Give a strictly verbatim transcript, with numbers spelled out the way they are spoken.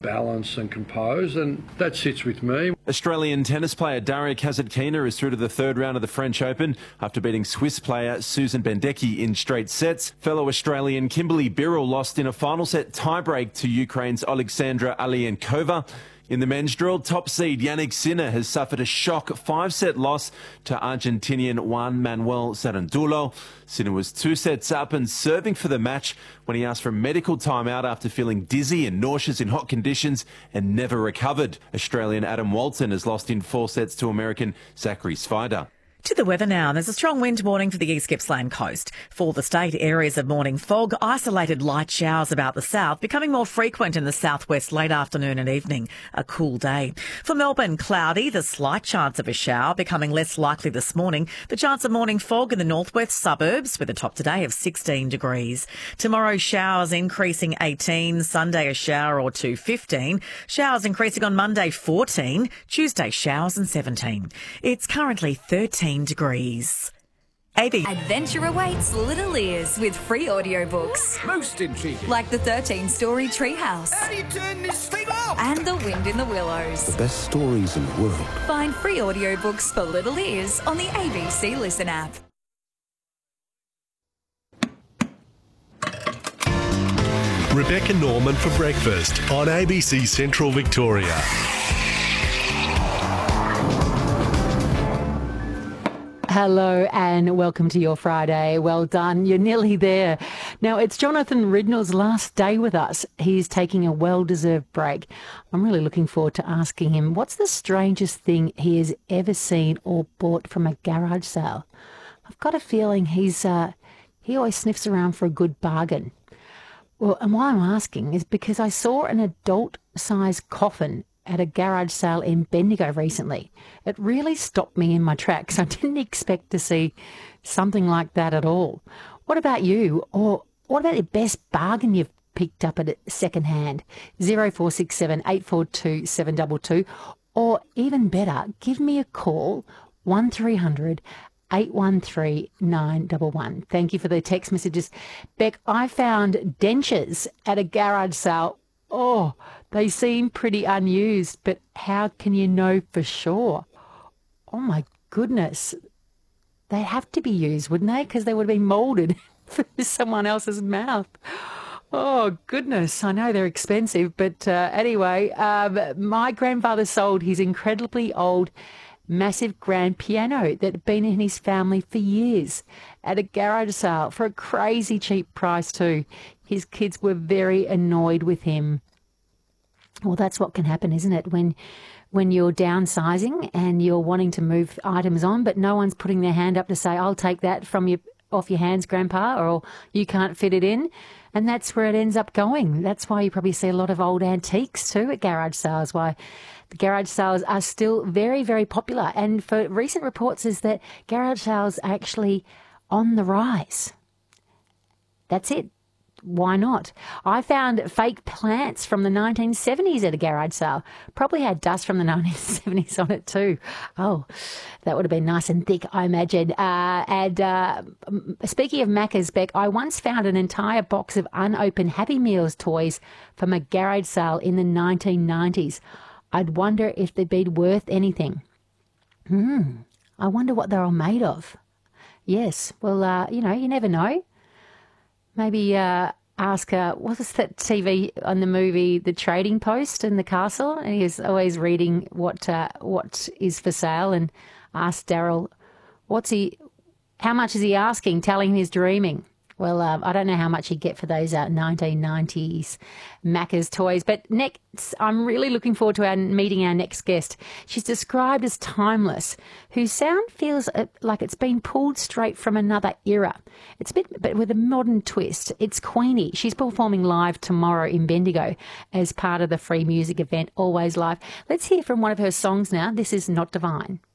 balanced and composed, and that sits with me. Australian tennis player Daria Kasatkina is through to the third round of the French Open after beating Swiss player Susan Bendecki in straight sets. Fellow Australian Kimberly Birrell lost in a final set tiebreak to Ukraine's Alexandra Alienkova. In the men's draw, top seed Yannick Sinner has suffered a shock five-set loss to Argentinian Juan Manuel Cerandulo. Sinner was two sets up and serving for the match when he asked for a medical timeout after feeling dizzy and nauseous in hot conditions and never recovered. Australian Adam Walton has lost in four sets to American Zachary Svider. To the weather now. There's a strong wind warning for the East Gippsland coast. For the state, areas of morning fog, isolated light showers about the south, becoming more frequent in the southwest late afternoon and evening. A cool day. For Melbourne, cloudy, the slight chance of a shower, becoming less likely this morning. The chance of morning fog in the northwest suburbs with a top today of sixteen degrees. Tomorrow, showers increasing eighteen. Sunday, a shower or two, fifteen. Showers increasing on Monday, fourteen. Tuesday, showers and seventeen. It's currently thirteen degrees. A B. Adventure awaits little ears with free audiobooks. Most intriguing. Like the thirteen-story Treehouse. How do you turn this thing off? And The Wind in the Willows. The best stories in the world. Find free audiobooks for little ears on the A B C Listen app. Rebecca Norman for breakfast on A B C Central Victoria. Hello and welcome to your Friday. Well done. You're nearly there. Now, it's Jonathan Ridnell's last day with us. He's taking a well-deserved break. I'm really looking forward to asking him what's the strangest thing he has ever seen or bought from a garage sale. I've got a feeling he's uh, he always sniffs around for a good bargain. Well, and why I'm asking is because I saw an adult-sized coffin at a garage sale in Bendigo recently. It really stopped me in my tracks. I didn't expect to see something like that at all. What about you? Or what about the best bargain you've picked up at second hand? zero four six seven, eight four two, seven two two. Or even better, give me a call, one three hundred, eight one three, nine one one. Thank you for the text messages. Beck, I found dentures at a garage sale. Oh, they seem pretty unused, but how can you know for sure? Oh, my goodness. They'd have to be used, wouldn't they? Because they would have been moulded for someone else's mouth. Oh, goodness. I know they're expensive, but uh, anyway, um, my grandfather sold his incredibly old massive grand piano that had been in his family for years at a garage sale for a crazy cheap price too. His kids were very annoyed with him. Well, that's what can happen, isn't it? When when you're downsizing and you're wanting to move items on, but no one's putting their hand up to say, I'll take that from you off your hands, Grandpa, or you can't fit it in. And that's where it ends up going. That's why you probably see a lot of old antiques too at garage sales, why the garage sales are still very, very popular. And for recent reports is that garage sales are actually on the rise. That's it. Why not? I found fake plants from the nineteen seventies at a garage sale. Probably had dust from the nineteen seventies on it too. Oh, that would have been nice and thick, I imagine. Uh, and uh, speaking of Macca's, Beck, I once found an entire box of unopened Happy Meals toys from a garage sale in the nineteen nineties. I'd wonder if they'd be worth anything. Hmm. I wonder what they're all made of. Yes. Well, uh, you know, you never know. Maybe uh, ask, uh, what was that T V on the movie The Trading Post in the castle? And he was always reading what uh, what is for sale and asked Daryl, what's he, how much is he asking, telling him he's dreaming. Well, uh, I don't know how much he'd get for those uh, nineteen nineties Macca's toys. But next, I'm really looking forward to our meeting our next guest. She's described as timeless, whose sound feels uh, like it's been pulled straight from another era. It's a bit, but with a modern twist. It's Queenie. She's performing live tomorrow in Bendigo as part of the free music event, Always Live. Let's hear from one of her songs now. This is Not Divine.